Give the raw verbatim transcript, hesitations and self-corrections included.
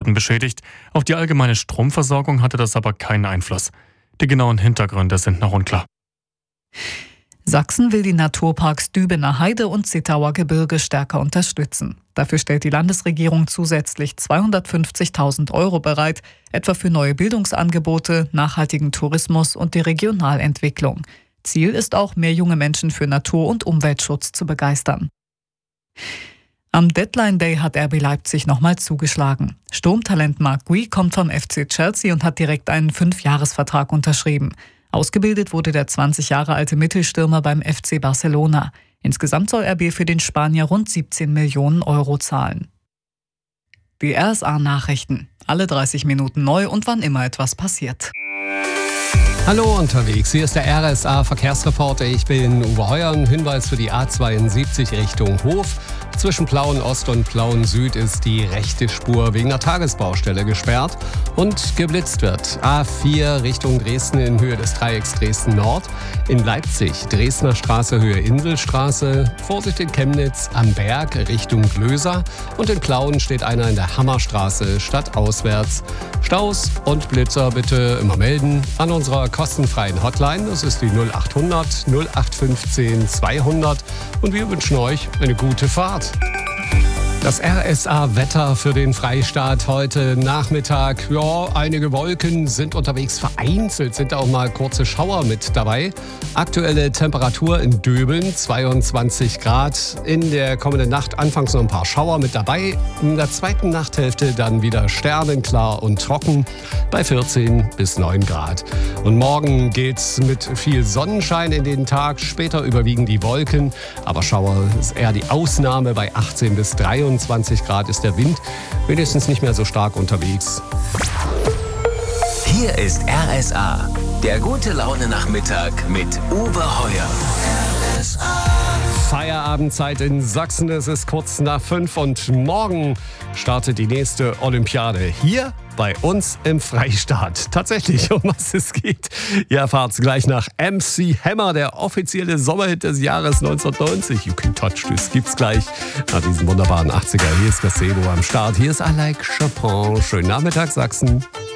wurden beschädigt. Auf die allgemeine Stromversorgung hatte das aber keinen Einfluss. Die genauen Hintergründe sind noch unklar. Sachsen will die Naturparks Dübener Heide und Zittauer Gebirge stärker unterstützen. Dafür stellt die Landesregierung zusätzlich zweihundertfünfzigtausend Euro bereit, etwa für neue Bildungsangebote, nachhaltigen Tourismus und die Regionalentwicklung. Ziel ist auch, mehr junge Menschen für Natur- und Umweltschutz zu begeistern. Am Deadline Day hat R B Leipzig nochmal zugeschlagen. Sturmtalent Marc Gui kommt vom F C Chelsea und hat direkt einen Fünfjahresvertrag unterschrieben. Ausgebildet wurde der zwanzig Jahre alte Mittelstürmer beim F C Barcelona. Insgesamt soll R B für den Spanier rund siebzehn Millionen Euro zahlen. Die R S A-Nachrichten. Alle dreißig Minuten neu und wann immer etwas passiert. Hallo unterwegs, hier ist der R S A-Verkehrsreporter. Ich bin Uwe Heuer. Ein Hinweis für die A zweiundsiebzig Richtung Hof. Zwischen Plauen Ost und Plauen Süd ist die rechte Spur wegen einer Tagesbaustelle gesperrt und geblitzt wird. A vier Richtung Dresden in Höhe des Dreiecks Dresden Nord. In Leipzig Dresdner Straße Höhe Inselstraße. Vorsicht in Chemnitz am Berg Richtung Glöser. Und in Plauen steht einer in der Hammerstraße stadtauswärts. Staus und Blitzer bitte immer melden an unserer kostenfreien Hotline. Das ist die null acht hundert null acht fünfzehn zweihundert. Und wir wünschen euch eine gute Fahrt. Das R S A-Wetter für den Freistaat heute Nachmittag. Ja, einige Wolken sind unterwegs. Vereinzelt sind auch mal kurze Schauer mit dabei. Aktuelle Temperatur in Döbeln zweiundzwanzig Grad. In der kommenden Nacht anfangs noch ein paar Schauer mit dabei. In der zweiten Nachthälfte dann wieder sternenklar und trocken bei vierzehn bis neun Grad. Und morgen geht's mit viel Sonnenschein in den Tag. Später überwiegen die Wolken. Aber Schauer ist eher die Ausnahme. Bei achtzehn bis dreiundzwanzig Grad ist der Wind wenigstens nicht mehr so stark unterwegs. Hier ist R S A, der gute Laune-Nachmittag mit Uwe Heuer. R S A. Feierabendzeit in Sachsen, es ist kurz nach fünf und morgen startet die nächste Olympiade hier bei uns im Freistaat. Tatsächlich, um was es geht, ihr erfahrt es gleich nach M C Hammer, der offizielle Sommerhit des Jahres neunzehnhundertneunzig. You Can Touch This gibt's gleich nach diesen wunderbaren achtziger. Hier ist das Sebo am Start. Hier ist I Like Chopin. Schönen Nachmittag, Sachsen.